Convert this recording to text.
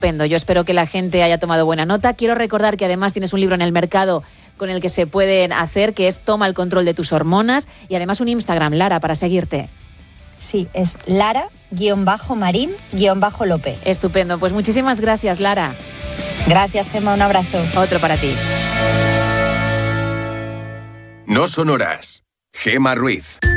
Estupendo, yo espero que la gente haya tomado buena nota. Quiero recordar que además tienes un libro en el mercado con el que se pueden hacer, que es Toma el control de tus hormonas, y además un Instagram, Lara, para seguirte. Sí, es Lara-Marín-López. Estupendo, pues muchísimas gracias, Lara. Gracias, Gemma, un abrazo. Otro para ti. No son horas. Gemma Ruiz.